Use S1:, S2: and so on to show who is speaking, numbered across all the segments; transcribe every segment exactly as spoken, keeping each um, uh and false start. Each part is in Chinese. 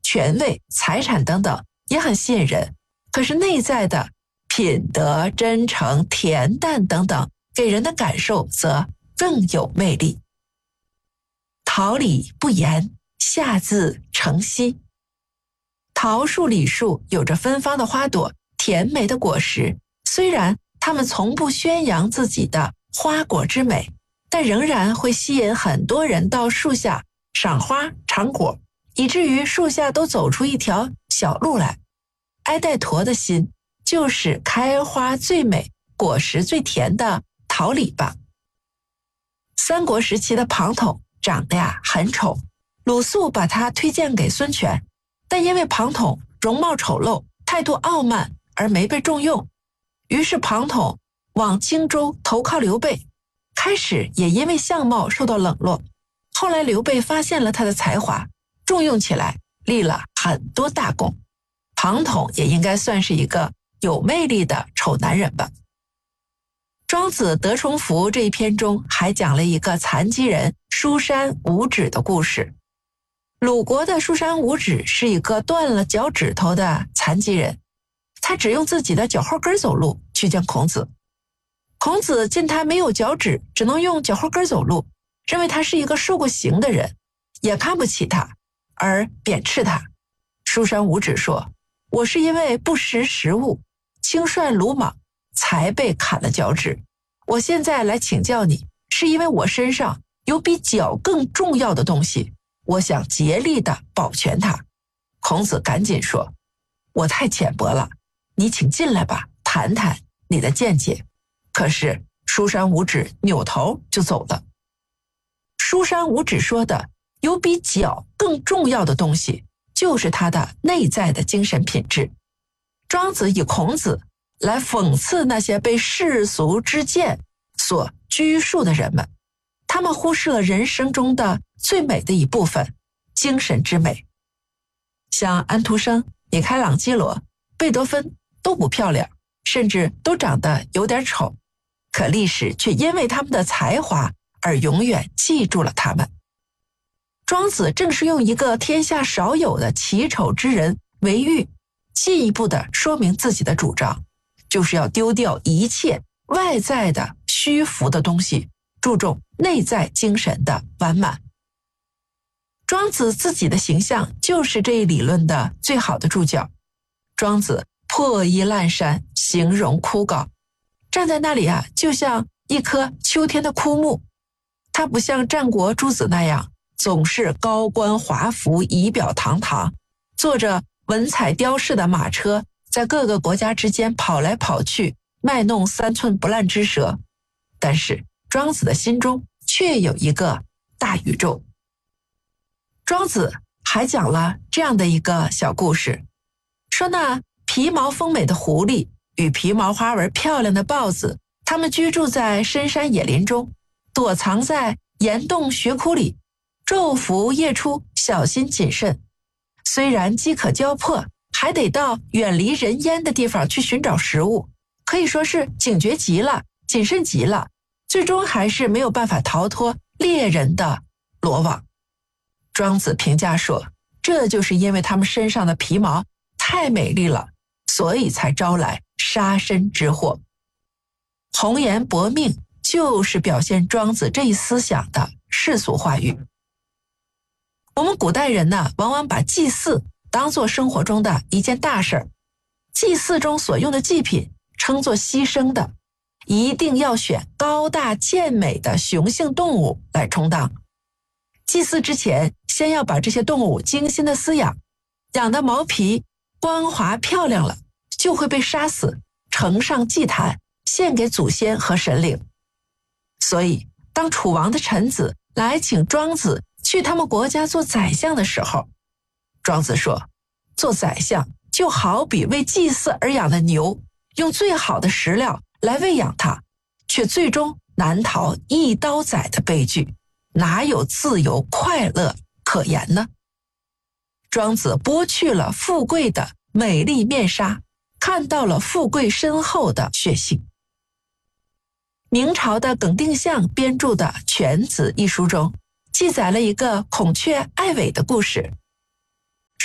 S1: 权位、财产等等也很吸引人，可是内在的品德、真诚、恬淡等等给人的感受则更有魅力。桃李不言，下自成蹊。桃树、李树有着芬芳的花朵，甜美的果实，虽然它们从不宣扬自己的花果之美，但仍然会吸引很多人到树下赏花尝果，以至于树下都走出一条小路来。埃代陀的心就是开花最美、果实最甜的桃李吧。三国时期的庞统长得呀很丑，鲁肃把他推荐给孙权，但因为庞统容貌丑陋、态度傲慢而没被重用，于是庞统往荆州投靠刘备，开始也因为相貌受到冷落，后来刘备发现了他的才华，重用起来，立了很多大功。庞统也应该算是一个有魅力的丑男人吧。庄子德充福这一篇中还讲了一个残疾人书山无指的故事。鲁国的书山无指是一个断了脚趾头的残疾人，他只用自己的脚后跟走路去见孔子。孔子见他没有脚趾，只能用脚后跟走路，认为他是一个受过刑的人，也看不起他，而贬斥他。书山无指说，我是因为不识时务，轻率鲁莽，才被砍了脚趾。我现在来请教你，是因为我身上有比脚更重要的东西，我想竭力地保全它。孔子赶紧说，我太浅薄了，你请进来吧，谈谈你的见解。可是书山无指扭头就走了。书山无指说的有比脚更重要的东西，就是他的内在的精神品质。庄子以孔子来讽刺那些被世俗之见所拘束的人们，他们忽视了人生中的最美的一部分，精神之美。像安徒生、米开朗基罗、贝多芬都不漂亮，甚至都长得有点丑，可历史却因为他们的才华而永远记住了他们。庄子正是用一个天下少有的奇丑之人为喻，进一步地说明自己的主张，就是要丢掉一切外在的虚浮的东西，注重内在精神的完满。庄子自己的形象就是这一理论的最好的注脚。庄子破衣烂衫，形容枯槁，站在那里啊，就像一棵秋天的枯木。他不像战国诸子那样总是高冠华服，仪表堂堂，坐着文彩雕饰的马车，在各个国家之间跑来跑去，卖弄三寸不烂之舌。但是庄子的心中却有一个大宇宙。庄子还讲了这样的一个小故事，说那皮毛丰美的狐狸与皮毛花纹漂亮的豹子，它们居住在深山野林中，躲藏在岩洞穴窟里，昼伏夜出，小心谨慎。虽然饥渴交迫，还得到远离人烟的地方去寻找食物，可以说是警觉极了，谨慎极了，最终还是没有办法逃脱猎人的罗网。庄子评价说，这就是因为他们身上的皮毛太美丽了，所以才招来杀身之祸。红颜薄命就是表现庄子这一思想的世俗化语。我们古代人呢，往往把祭祀当作生活中的一件大事，祭祀中所用的祭品称作牺牲的，一定要选高大健美的雄性动物来充当。祭祀之前，先要把这些动物精心的饲养，养的毛皮光滑漂亮了，就会被杀死，呈上祭坛，献给祖先和神灵。所以当楚王的臣子来请庄子去他们国家做宰相的时候，庄子说，做宰相就好比为祭祀而养的牛，用最好的食料来喂养它，却最终难逃一刀宰的悲剧，哪有自由快乐可言呢？庄子剥去了富贵的美丽面纱，看到了富贵深厚的血性。明朝的耿定向编著的《犬子》一书中，记载了一个孔雀爱尾的故事。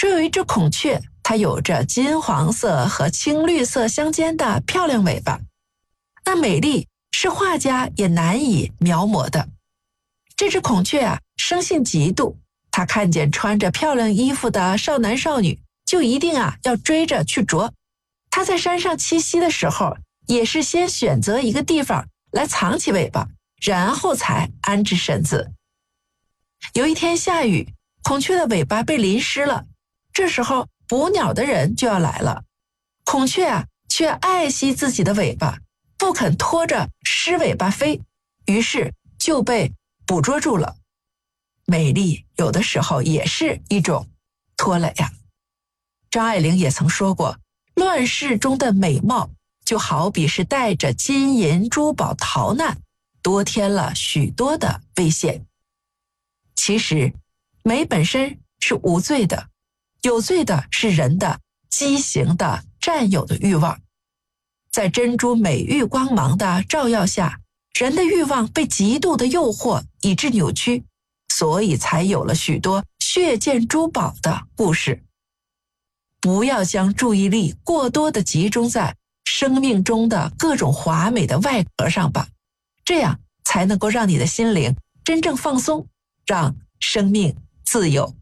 S1: 说有一只孔雀，它有着金黄色和青绿色相间的漂亮尾巴，那美丽是画家也难以描摹的。这只孔雀啊，生性嫉妒，它看见穿着漂亮衣服的少男少女，就一定啊要追着去啄。它在山上栖息的时候，也是先选择一个地方来藏起尾巴，然后才安置身子。有一天下雨，孔雀的尾巴被淋湿了，这时候捕鸟的人就要来了，孔雀啊却爱惜自己的尾巴，不肯拖着湿尾巴飞，于是就被捕捉住了。美丽有的时候也是一种拖累呀。张爱玲也曾说过，乱世中的美貌就好比是带着金银珠宝逃难，多添了许多的危险。其实美本身是无罪的，有罪的是人的畸形的占有的欲望。在珍珠美玉光芒的照耀下，人的欲望被极度的诱惑以致扭曲，所以才有了许多血溅珠宝的故事。不要将注意力过多的集中在生命中的各种华美的外壳上吧，这样才能够让你的心灵真正放松，让生命自由。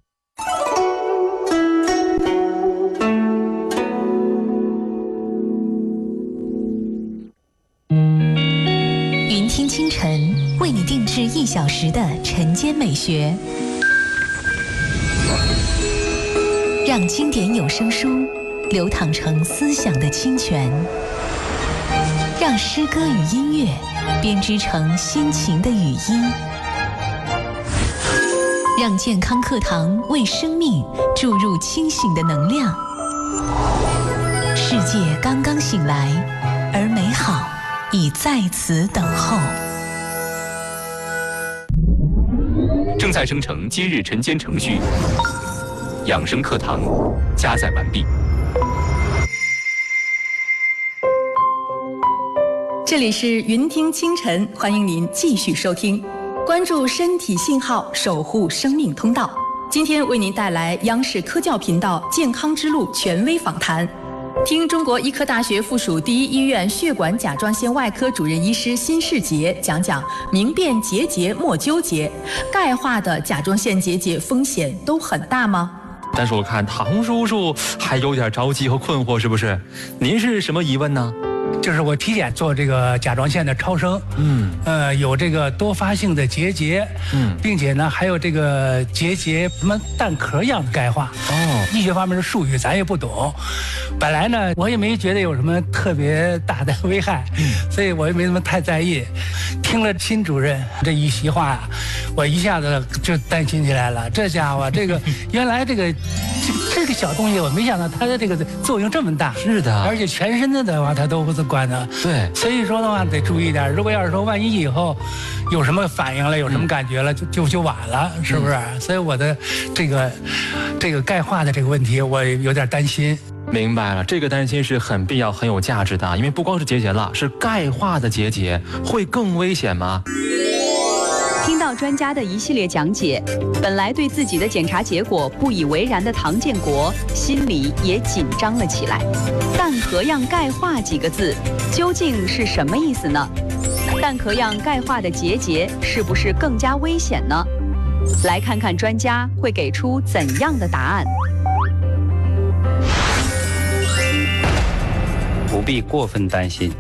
S2: 云听清晨为你定制一小时的晨间美学，让经典有声书流淌成思想的清泉，让诗歌与音乐编织成心情的语音，让健康课堂为生命注入清醒的能量。世界刚刚醒来，而美好已在此等候。
S3: 正在生成今日晨间程序，养生课堂加载完毕。
S4: 这里是云听清晨，欢迎您继续收听，关注身体信号，守护生命通道。今天为您带来央视科教频道健康之路权威访谈，听中国医科大学附属第一医院血管甲状腺外科主任医师辛世杰讲讲明辨结节莫纠结，钙化的甲状腺结节风险都很大吗？
S5: 但是我看唐叔叔还有点着急和困惑，是不是？您是什么疑问呢？
S6: 就是我体检做这个甲状腺的超声，嗯，呃，有这个多发性的结节，嗯，并且呢还有这个结节什么蛋壳样的钙化。哦，医学方面的术语咱也不懂，本来呢我也没觉得有什么特别大的危害，嗯，所以我也没什么太在意。听了辛主任这一席话，我一下子就担心起来了。这家伙，这个原来这个这这个小东西，我没想到它的这个作用这么大。
S5: 是的，
S6: 而且全身的的话，它都不是管的。
S5: 对，
S6: 所以说的话得注意点。如果要是说万一以后有什么反应了，有什么感觉了，就就就晚了，是不是？嗯，所以我的这个这个钙化的这个问题，我有点担心。
S5: 明白了，这个担心是很必要、很有价值的，因为不光是结节了，是钙化的结节会更危险吗？
S7: 听到专家的一系列讲解，本来对自己的检查结果不以为然的唐建国，心里也紧张了起来。蛋壳样钙化几个字，究竟是什么意思呢？蛋壳样钙化的结节是不是更加危险呢？来看看专家会给出怎样的答案。
S8: 不必过分担心。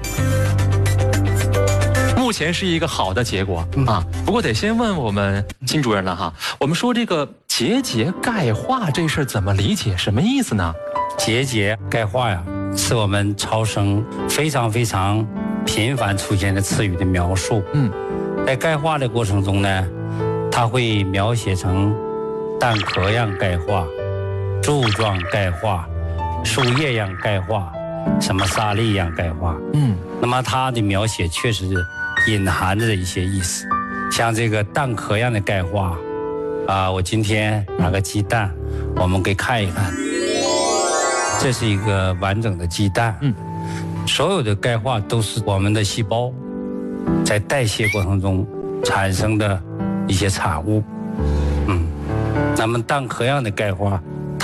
S5: 目前是一个好的结果，嗯，啊，不过得先问我们辛主任了哈。我们说这个结节钙化这事儿怎么理解？什么意思呢？
S8: 结节钙化呀，是我们超声非常非常频繁出现的词语的描述。嗯，在钙化的过程中呢，它会描写成蛋壳样钙化、柱状钙化、树叶样钙化、什么沙粒样钙化。嗯，那么它的描写确实是隐含着一些意思，像这个蛋壳样的钙化啊，我今天拿个鸡蛋，我们给看一看，这是一个完整的鸡蛋。嗯，所有的钙化都是我们的细胞在代谢过程中产生的一些产物。嗯，那么蛋壳样的钙化，它也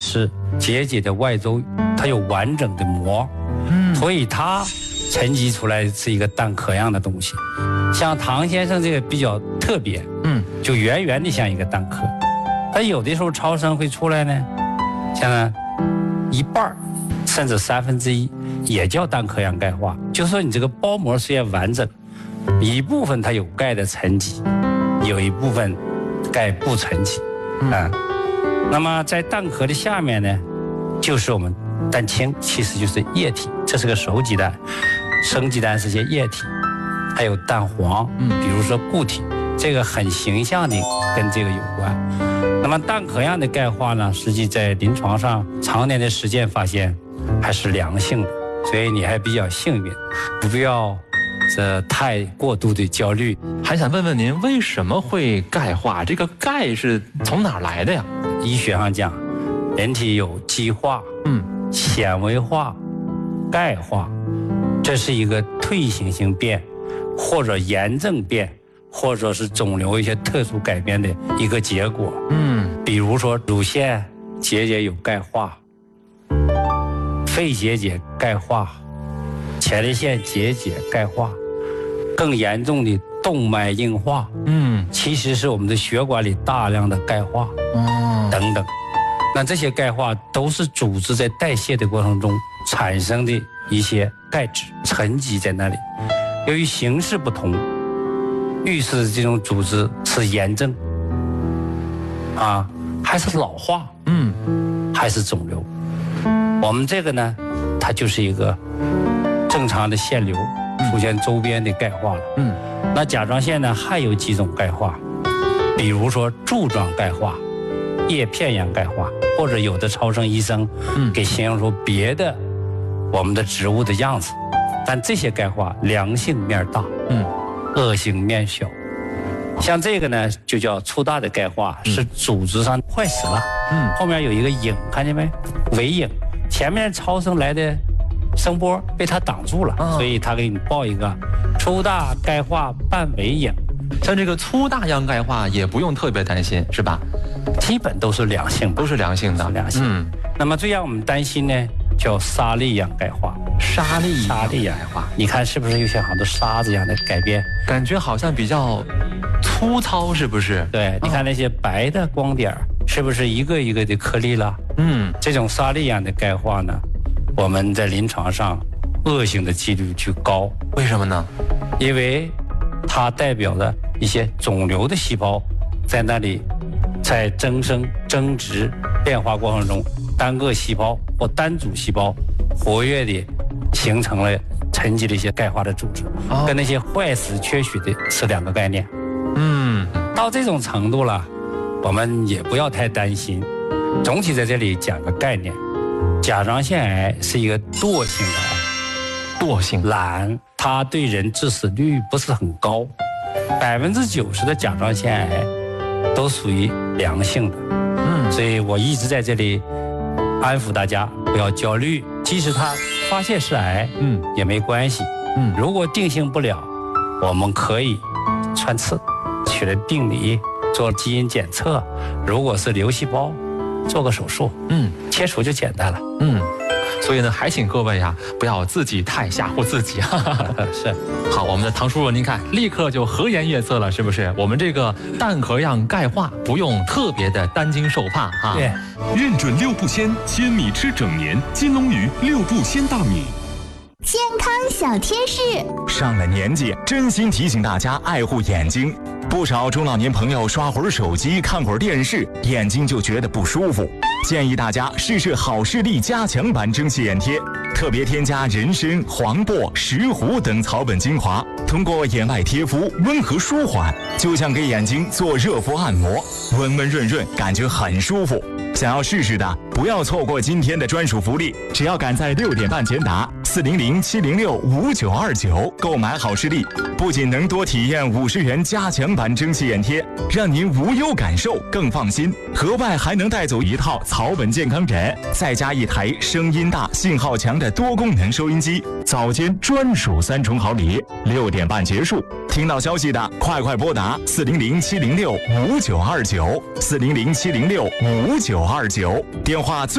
S8: 是结节的外周，它有完整的膜，嗯，所以它沉积出来是一个蛋壳样的东西。像唐先生这个比较特别，嗯，就圆圆的像一个蛋壳。它有的时候超声会出来呢，像一半甚至三分之一也叫蛋壳样钙化，就是说你这个包膜虽然完整，一部分它有钙的沉积，有一部分钙不沉积，啊、嗯，那么在蛋壳的下面呢，就是我们蛋清，其实就是液体，这是个熟鸡蛋，生鸡蛋是些液体，还有蛋黄，嗯，比如说固体，这个很形象的跟这个有关。那么蛋壳样的钙化呢，实际在临床上常年的实践发现还是良性的，所以你还比较幸运，不必要这太过度的焦虑。
S5: 还想问问您，为什么会钙化？这个钙是从哪儿来的呀？
S8: 医学上讲，人体有肌化、嗯，纤维化、钙化，这是一个退行性变，或者炎症变，或者是肿瘤一些特殊改变的一个结果。嗯，比如说乳腺结节有钙化，肺结节钙化，前列腺结节钙化，更严重的动脉硬化，嗯，其实是我们的血管里大量的钙化，哦，等等。那这些钙化都是组织在代谢的过程中产生的一些钙质沉积在那里，由于形式不同，预示这种组织是炎症啊，还是老化，嗯，还是肿瘤。我们这个呢，它就是一个正常的腺瘤出现周边的钙化了。嗯，那甲状腺呢还有几种钙化，比如说柱状钙化、叶片样钙化，或者有的超声医生给形容出别的我们的植物的样子，但这些钙化良性面大，嗯，恶性面小。像这个呢就叫粗大的钙化，是组织上坏死了，嗯，后面有一个影，看见没？尾影，前面超声来的声波被它挡住了，哦，所以他给你报一个粗大钙化半尾影。
S5: 像这个粗大样钙化也不用特别担心，是吧？
S8: 基本都是良性，
S5: 都是良性的，
S8: 良性。嗯，那么最让我们担心呢，叫沙粒样钙化。
S5: 沙粒
S8: 沙粒样钙化，你看是不是有些好多沙子一样的改变？
S5: 感觉好像比较粗糙，是不是？
S8: 对，你看那些白的光点，是不是一个一个的颗粒了？嗯，这种沙粒样的钙化呢，我们在临床上恶性的几率就高。
S5: 为什么呢？
S8: 因为它代表着一些肿瘤的细胞在那里在增生、增殖、变化过程中，单个细胞或单组细胞活跃的形成了沉积的一些钙化的组织，哦，跟那些坏死缺血的是两个概念。嗯，到这种程度了，我们也不要太担心。总体在这里讲个概念，甲状腺癌是一个惰性癌，
S5: 惰性
S8: 懒，它对人致死率不是很高，百分之九十的甲状腺癌都属于良性的。嗯，所以我一直在这里安抚大家不要焦虑，即使它发现是癌，嗯，也没关系。嗯，如果定性不了，我们可以穿刺，取了病理，做基因检测，如果是瘤细胞，做个手术，嗯，切除就简单了。嗯，
S5: 所以呢，还请各位啊，不要自己太吓唬自己。
S8: 是，
S5: 好，我们的唐叔叔，您看，立刻就和颜悦色了，是不是？我们这个蛋壳样钙化不用特别的担惊受怕啊。
S8: 对，
S9: 认准六步鲜，鲜米吃整年，金龙鱼六步鲜大米。
S10: 健康小贴士，
S11: 上了年纪，真心提醒大家爱护眼睛。不少中老年朋友刷会儿手机、看会儿电视，眼睛就觉得不舒服。建议大家试试好视力加强版蒸汽眼贴，特别添加人参、黄柏、石斛等草本精华，通过眼外贴敷温和舒缓，就像给眼睛做热敷按摩，温温润润，感觉很舒服。想要试试的，不要错过今天的专属福利，只要赶在六点半前打四零零七零六五九二九购买好视力，不仅能多体验五十元加强版蒸汽眼贴，让您无忧感受更放心，额外还能带走一套草本健康枕，再加一台声音大、信号强的多功能收音机，早间专属三重好礼。六点半结束，听到消息的快快拨打四零零七零六五九二九四零零七零六五九二九电话。